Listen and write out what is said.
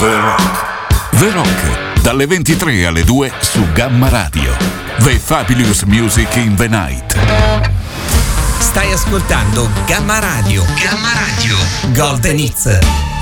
The Rock, dalle 23 alle 2 su Gamma Radio. The Fabulous Music in the Night. Stai ascoltando Gamma Radio. Gamma Radio. Golden Hits.